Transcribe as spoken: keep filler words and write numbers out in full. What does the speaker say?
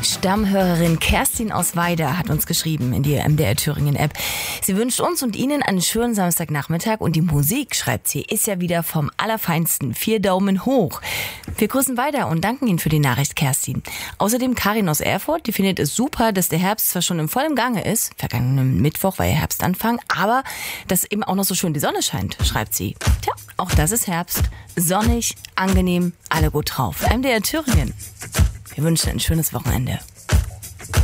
Stammhörerin Kerstin aus Weida hat uns geschrieben in die M D R Thüringen App. Sie wünscht uns und Ihnen einen schönen Samstagnachmittag und die Musik, schreibt sie, ist ja wieder vom Allerfeinsten. Vier Daumen hoch. Wir grüßen weiter und danken Ihnen für die Nachricht, Kerstin. Außerdem Karin aus Erfurt, die findet es super, dass der Herbst zwar schon im vollen Gange ist, vergangenen Mittwoch war ja Herbstanfang, aber dass eben auch noch so schön die Sonne scheint, schreibt sie. Tja, auch das ist Herbst. Sonnig, angenehm, alle gut drauf. M D R Thüringen. Wir wünschen ein schönes Wochenende.